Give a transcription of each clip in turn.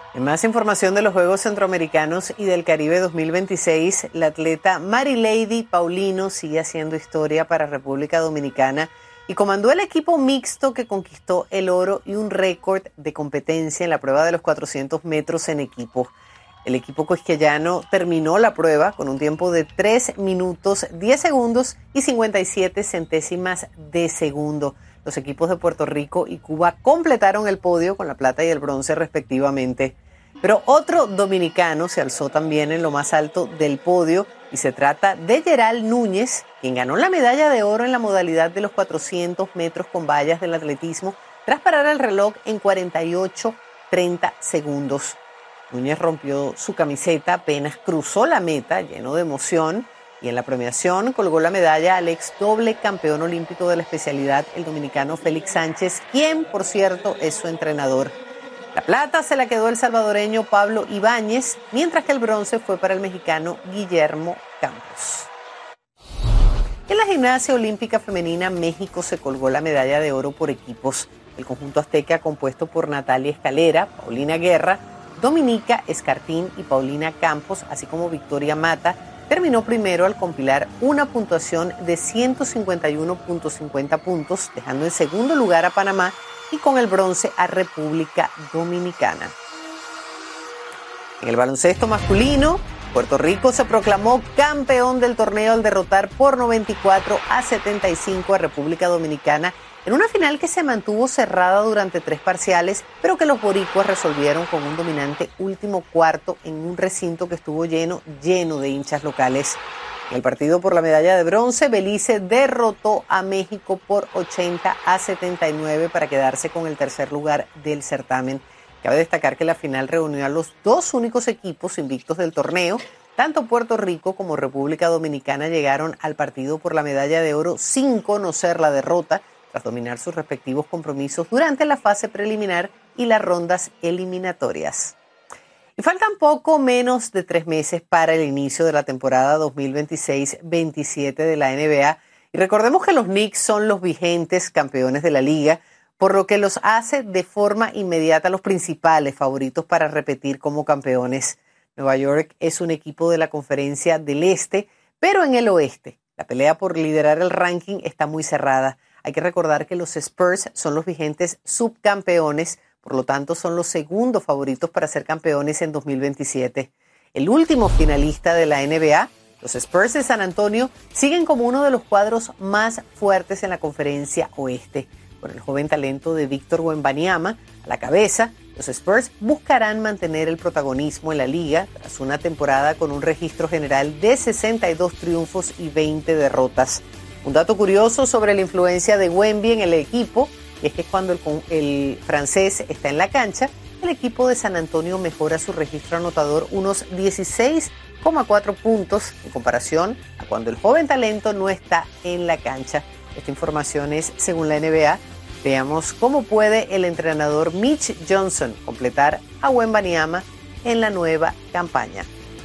En más información de los Juegos Centroamericanos y del Caribe 2026, la atleta Marilady Paulino sigue haciendo historia para República Dominicana y comandó el equipo mixto que conquistó el oro y un récord de competencia en la prueba de los 400 metros en equipo. El equipo quisqueyano terminó la prueba con un tiempo de 3 minutos, 10 segundos y 57 centésimas de segundo. Los equipos de Puerto Rico y Cuba completaron el podio con la plata y el bronce respectivamente. Pero otro dominicano se alzó también en lo más alto del podio y se trata de Yeral Núñez, quien ganó la medalla de oro en la modalidad de los 400 metros con vallas del atletismo tras parar el reloj en 48:30 segundos. Núñez rompió su camiseta apenas cruzó la meta, lleno de emoción, y en la premiación colgó la medalla al ex doble campeón olímpico de la especialidad, el dominicano Félix Sánchez, quien, por cierto, es su entrenador. La plata se la quedó el salvadoreño Pablo Ibáñez, mientras que el bronce fue para el mexicano Guillermo Campos. En la gimnasia olímpica femenina, México se colgó la medalla de oro por equipos. El conjunto azteca, compuesto por Natalia Escalera, Paulina Guerra, Dominica Escartín y Paulina Campos, así como Victoria Mata, terminó primero al compilar una puntuación de 151.50 puntos, dejando en segundo lugar a Panamá y con el bronce a República Dominicana. En el baloncesto masculino, Puerto Rico se proclamó campeón del torneo al derrotar por 94-75 a República Dominicana en una final que se mantuvo cerrada durante 3 parciales, pero que los boricuas resolvieron con un dominante último cuarto en un recinto que estuvo lleno de hinchas locales. En el partido por la medalla de bronce, Belice derrotó a México por 80-79 para quedarse con el tercer lugar del certamen. Cabe destacar que la final reunió a los 2 únicos equipos invictos del torneo. Tanto Puerto Rico como República Dominicana llegaron al partido por la medalla de oro sin conocer la derrota, tras dominar sus respectivos compromisos durante la fase preliminar y las rondas eliminatorias. Y faltan poco menos de 3 meses para el inicio de la temporada 2026-27 de la NBA. Y recordemos que los Knicks son los vigentes campeones de la liga, por lo que los hace de forma inmediata los principales favoritos para repetir como campeones. Nueva York es un equipo de la Conferencia del Este, pero en el Oeste la pelea por liderar el ranking está muy cerrada. Hay que recordar que los Spurs son los vigentes subcampeones, por lo tanto son los segundos favoritos para ser campeones en 2027. El último finalista de la NBA, los Spurs de San Antonio, siguen como uno de los cuadros más fuertes en la Conferencia Oeste. Con el joven talento de Víctor Wembanyama a la cabeza, los Spurs buscarán mantener el protagonismo en la liga tras una temporada con un registro general de 62 triunfos y 20 derrotas. Un dato curioso sobre la influencia de Wemby en el equipo es que cuando el francés está en la cancha, el equipo de San Antonio mejora su registro anotador unos 16,4 puntos en comparación a cuando el joven talento no está en la cancha. Esta información es según la NBA. Veamos cómo puede el entrenador Mitch Johnson completar a Wembanyama en la nueva campaña.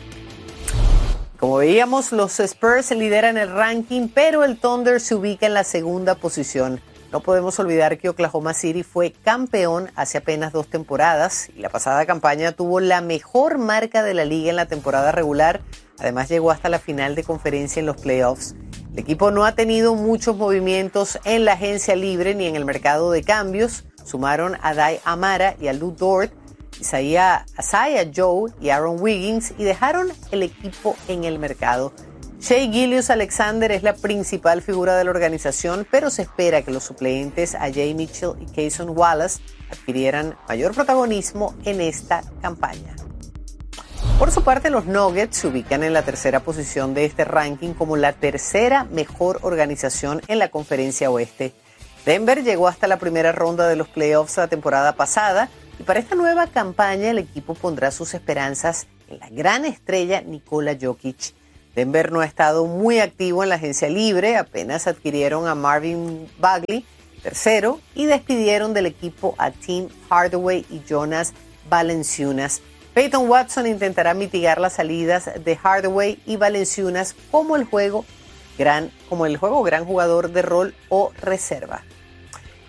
Como veíamos, los Spurs lideran el ranking, pero el Thunder se ubica en la segunda posición. No podemos olvidar que Oklahoma City fue campeón hace apenas 2 temporadas y la pasada campaña tuvo la mejor marca de la liga en la temporada regular. Además, llegó hasta la final de conferencia en los playoffs. El equipo no ha tenido muchos movimientos en la agencia libre ni en el mercado de cambios. Sumaron a Dai Amara y a Lou Dort, Isaiah Joe y Aaron Wiggins y dejaron el equipo en el mercado. Shai Gilgeous-Alexander es la principal figura de la organización, pero se espera que los suplentes Jay Mitchell y Cason Wallace adquirieran mayor protagonismo en esta campaña. Por su parte, los Nuggets se ubican en la tercera posición de este ranking como la tercera mejor organización en la Conferencia Oeste. Denver llegó hasta la primera ronda de los playoffs la temporada pasada y para esta nueva campaña el equipo pondrá sus esperanzas en la gran estrella Nikola Jokic. Denver no ha estado muy activo en la agencia libre, apenas adquirieron a Marvin Bagley, tercero, y despidieron del equipo a Tim Hardaway y Jonas Valanciunas. Peyton Watson intentará mitigar las salidas de Hardaway y Valanciunas como el juego gran jugador de rol o reserva.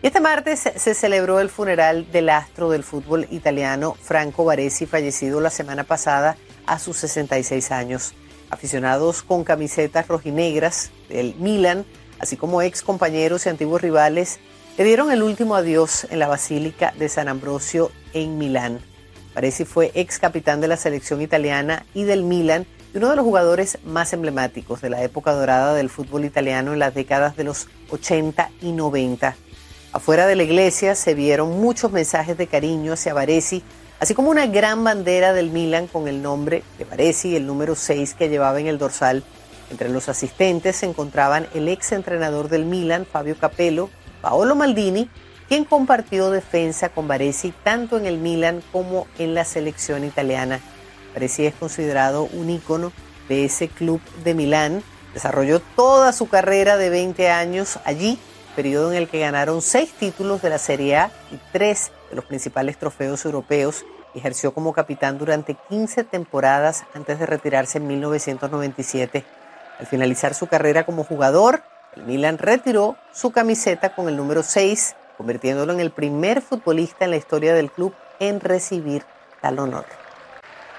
Y este martes se celebró el funeral del astro del fútbol italiano Franco Baresi, fallecido la semana pasada a sus 66 años. Aficionados con camisetas rojinegras del Milan, así como ex compañeros y antiguos rivales, le dieron el último adiós en la Basílica de San Ambrosio en Milán. Baresi fue ex capitán de la selección italiana y del Milan y uno de los jugadores más emblemáticos de la época dorada del fútbol italiano en las décadas de los 80 y 90. Afuera de la iglesia se vieron muchos mensajes de cariño hacia Baresi, así como una gran bandera del Milan con el nombre de Baresi y el número 6 que llevaba en el dorsal. Entre los asistentes se encontraban el ex entrenador del Milan, Fabio Capello, Paolo Maldini, quien compartió defensa con Baresi tanto en el Milan como en la selección italiana. Baresi es considerado un ícono de ese club de Milán. Desarrolló toda su carrera de 20 años allí, periodo en el que ganaron 6 títulos de la Serie A y 3 de los principales trofeos europeos. Ejerció como capitán durante 15 temporadas antes de retirarse en 1997. Al finalizar su carrera como jugador, el Milan retiró su camiseta con el número 6, convirtiéndolo en el primer futbolista en la historia del club en recibir tal honor.